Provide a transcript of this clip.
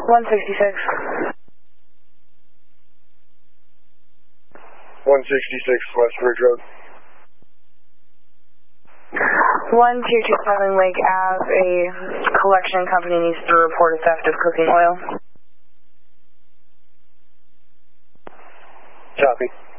166. 166 West Ridge Road. 1227 Lake Ave, a collection company needs to report a theft of cooking oil. Copy.